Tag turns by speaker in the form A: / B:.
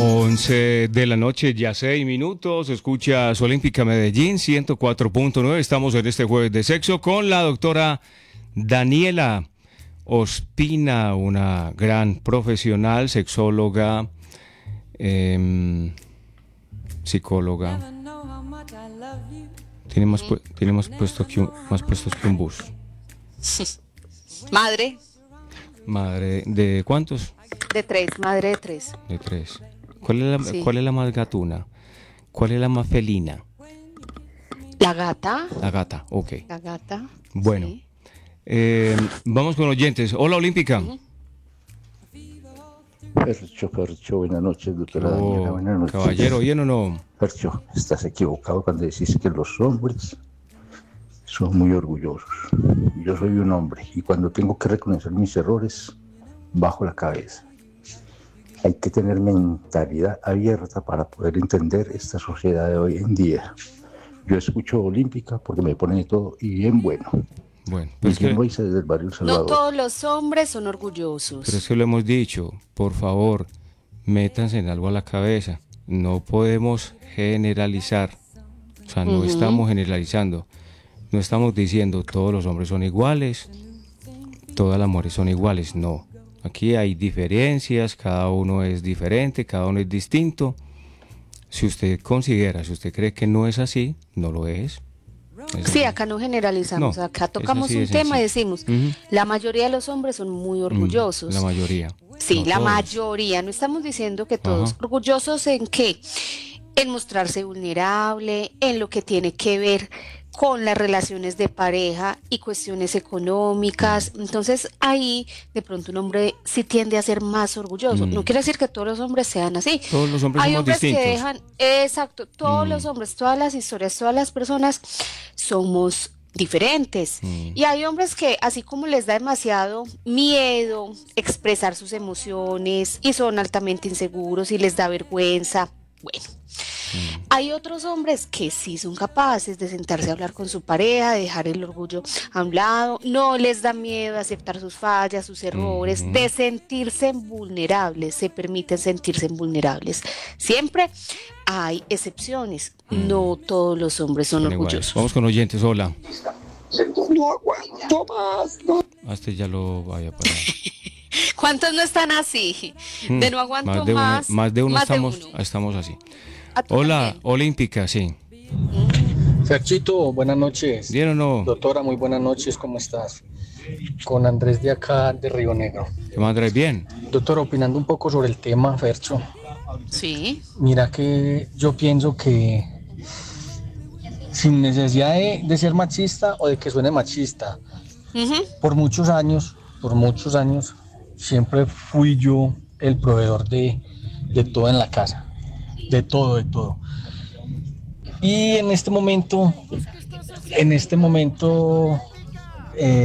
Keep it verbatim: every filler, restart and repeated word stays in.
A: once de la noche, ya seis minutos, escuchas Olímpica Medellín ciento cuatro punto nueve. Estamos en este jueves de sexo con la doctora Daniela Ospina, una gran profesional, sexóloga, eh, psicóloga. Tiene más, pu- tiene más, puesto que un, más puestos que un bus.
B: Madre
A: Madre, ¿de cuántos?
B: de tres, madre de tres.
A: De tres. ¿Cuál es la,
B: Sí.
A: cuál es la más gatuna? ¿Cuál es la más felina?
B: La gata,
A: La gata, ok.
B: la gata.
A: Bueno,
B: sí.
A: eh, vamos con oyentes. Hola, Olímpica.
C: Fercho, Fercho, buenas noches, doctora Daniela,
A: Oh,
C: buenas noches.
A: caballero, ¿bien o no?
C: Fercho, estás equivocado cuando decís que los hombres son muy orgullosos. Yo soy un hombre y cuando tengo que reconocer mis errores, bajo la cabeza. Hay que tener mentalidad abierta para poder entender esta sociedad de hoy en día. Yo escucho Olímpica porque me pone de todo y bien bueno.
A: Bueno, pero es,
C: Miguel
A: que,
C: Moisés desde el barrio El
B: No
C: Salvador.
B: todos los hombres son orgullosos.
A: pero es que lo hemos dicho. Por favor, métanse en algo a la cabeza. No podemos generalizar. O sea, no
B: Ujú.
A: estamos generalizando. No estamos diciendo todos los hombres son iguales, todas las mujeres son iguales. No. Aquí hay diferencias, cada uno es diferente, cada uno es distinto. Si usted considera, si usted cree que no es así, no lo es. Es
B: Sí,
A: así.
B: acá no generalizamos,
A: No,
B: acá
A: es
B: tocamos
A: así de
B: un tema y
A: sencillo.
B: decimos,
A: Ujú.
B: la mayoría de los hombres son muy orgullosos.
A: Mm, La mayoría.
B: Sí,
A: No
B: la
A: todos.
B: mayoría, no estamos diciendo que todos.
A: Ajá.
B: ¿Orgullosos en qué? En mostrarse vulnerable, en lo que tiene que ver con las relaciones de pareja y cuestiones económicas. Entonces ahí de pronto un hombre sí tiende a ser más orgulloso.
A: Mm.
B: No quiere decir que todos los hombres sean así.
A: Todos los hombres
B: Hay
A: somos
B: hombres
A: distintos.
B: que dejan, exacto, todos
A: Mm.
B: los hombres, todas las historias, todas las personas somos diferentes.
A: Mm.
B: Y hay hombres que así como les da demasiado miedo expresar sus emociones y son altamente inseguros y les da vergüenza, bueno.
A: Mm.
B: Hay otros hombres que sí son capaces de sentarse a hablar con su pareja, de dejar el orgullo a un lado, no les da miedo aceptar sus fallas, sus errores,
A: Ujú.
B: de sentirse vulnerables, se permiten sentirse vulnerables. Siempre hay excepciones,
A: Mm.
B: no todos los hombres son
A: Son iguales.
B: orgullosos.
A: Vamos con oyentes, hola.
D: No aguanto más. No.
A: Hasta ya lo vaya para.
B: ¿Cuántos no están así?
A: Mm,
B: De no aguanto
A: más de uno,
B: más,
A: más de uno
B: más
A: estamos,
B: de uno.
A: estamos así.
B: ¿A tú
A: Hola,
B: también?
A: Olímpica, sí.
D: Ferchito, buenas noches.
A: ¿Bien o no?
D: Doctora, muy buenas noches, ¿cómo estás? Con Andrés de acá, de Río Negro.
A: ¿Qué más Andrés? Bien.
D: Doctor, opinando un poco sobre el tema, Fercho,
B: Sí.
D: mira que yo pienso que sin necesidad de, de ser machista o de que suene machista,
B: Ujú.
D: por muchos años, por muchos años, siempre fui yo el proveedor de, de todo en la casa, de todo, de todo. Y en este momento, en este momento, eh,